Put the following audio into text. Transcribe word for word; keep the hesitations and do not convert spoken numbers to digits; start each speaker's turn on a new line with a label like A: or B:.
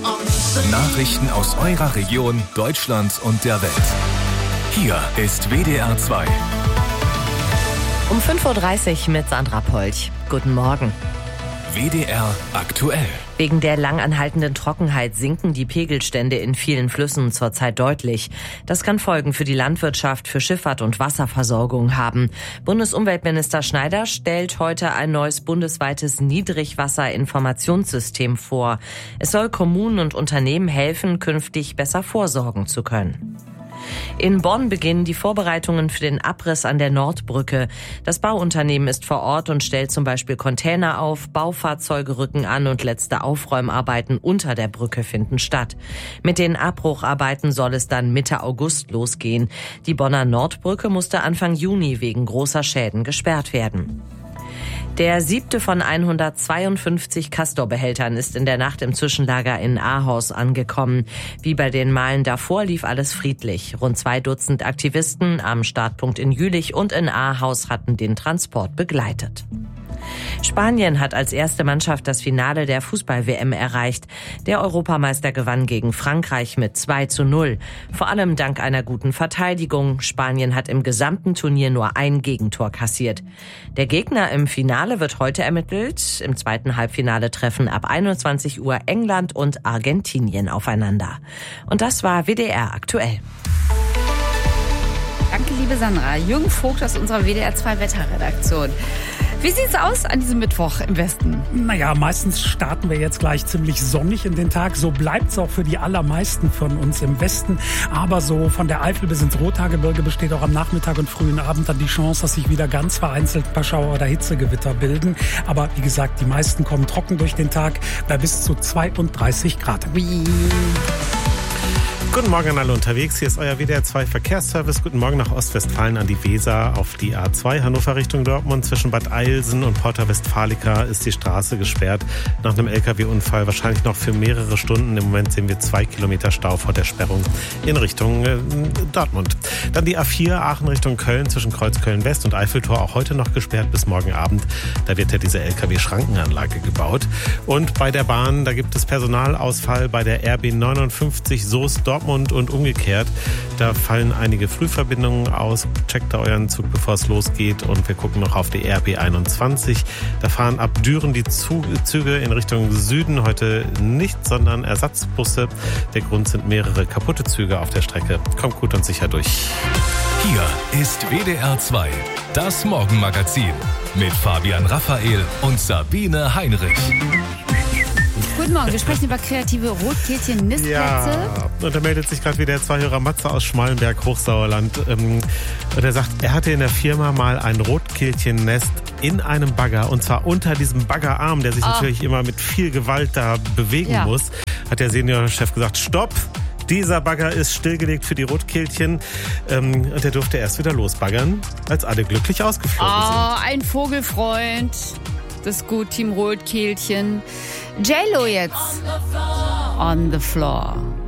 A: Nachrichten aus eurer Region, Deutschland und der Welt. Hier ist W D R zwei.
B: Um fünf Uhr dreißig mit Sandra Polch. Guten Morgen.
A: W D R aktuell.
B: Wegen der lang anhaltenden Trockenheit sinken die Pegelstände in vielen Flüssen zurzeit deutlich. Das kann Folgen für die Landwirtschaft, für Schifffahrt und Wasserversorgung haben. Bundesumweltminister Schneider stellt heute ein neues bundesweites Niedrigwasserinformationssystem vor. Es soll Kommunen und Unternehmen helfen, künftig besser vorsorgen zu können. In Bonn beginnen die Vorbereitungen für den Abriss an der Nordbrücke. Das Bauunternehmen ist vor Ort und stellt zum Beispiel Container auf, Baufahrzeuge rücken an und letzte Aufräumarbeiten unter der Brücke finden statt. Mit den Abbrucharbeiten soll es dann Mitte August losgehen. Die Bonner Nordbrücke musste Anfang Juni wegen großer Schäden gesperrt werden. Der siebte von hundertzweiundfünfzig Castor-Behältern ist in der Nacht im Zwischenlager in Ahaus angekommen. Wie bei den Malen davor lief alles friedlich. Rund zwei Dutzend Aktivisten am Startpunkt in Jülich und in Ahaus hatten den Transport begleitet. Spanien hat als erste Mannschaft das Finale der Fußball-W M erreicht. Der Europameister gewann gegen Frankreich mit zwei zu null. Vor allem dank einer guten Verteidigung. Spanien hat im gesamten Turnier nur ein Gegentor kassiert. Der Gegner im Finale wird heute ermittelt. Im zweiten Halbfinale treffen ab einundzwanzig Uhr England und Argentinien aufeinander. Und das war W D R aktuell.
C: Danke, liebe Sandra. Jürgen Vogt aus unserer W D R zwei Wetterredaktion. Wie sieht's aus an diesem Mittwoch im Westen?
D: Naja, meistens starten wir jetzt gleich ziemlich sonnig in den Tag. So bleibt's auch für die allermeisten von uns im Westen. Aber so von der Eifel bis ins Rothaargebirge besteht auch am Nachmittag und frühen Abend dann die Chance, dass sich wieder ganz vereinzelt ein paar Schauer oder Hitzegewitter bilden. Aber wie gesagt, die meisten kommen trocken durch den Tag bei bis zu zweiunddreißig Grad.
C: Wie?
E: Guten Morgen an alle unterwegs. Hier ist euer W D R zwei Verkehrsservice. Guten Morgen nach Ostwestfalen an die Weser auf die A zwei Hannover Richtung Dortmund. Zwischen Bad Eilsen und Porta Westfalica ist die Straße gesperrt. Nach einem L K W-Unfall wahrscheinlich noch für mehrere Stunden. Im Moment sehen wir zwei Kilometer Stau vor der Sperrung in Richtung äh, Dortmund. Dann die A vier Aachen Richtung Köln zwischen Kreuzköln West und Eiffeltor auch heute noch gesperrt bis morgen Abend. Da wird ja diese L K W-Schrankenanlage gebaut. Und bei der Bahn, da gibt es Personalausfall bei der R B neunundfünfzig Soest Dortmund und umgekehrt. Da fallen einige Frühverbindungen aus. Checkt da euren Zug, bevor es losgeht. Und wir gucken noch auf die R B einundzwanzig. Da fahren ab Düren die Züge in Richtung Süden. Heute nicht, sondern Ersatzbusse. Der Grund sind mehrere kaputte Züge auf der Strecke. Kommt gut und sicher durch.
A: Hier ist W D R zwei, das Morgenmagazin mit Fabian Raphael und Sabine Heinrich.
C: Guten Morgen, wir sprechen über kreative Rotkehlchen-Nistplätze.
E: Ja, und da meldet sich gerade wieder zwei Hörer Matze aus Schmalenberg, Hochsauerland. Und er sagt, er hatte in der Firma mal ein Rotkehlchen-Nest in einem Bagger. Und zwar unter diesem Baggerarm, der sich oh. natürlich immer mit viel Gewalt da bewegen ja. muss. Hat der Seniorchef gesagt, stopp! Dieser Bagger ist stillgelegt für die Rotkehlchen. Ähm, und er durfte erst wieder losbaggern, als alle glücklich ausgeflogen
C: oh,
E: sind.
C: Oh, ein Vogelfreund. Das ist gut, Team Rotkehlchen. J-Lo jetzt. On the floor.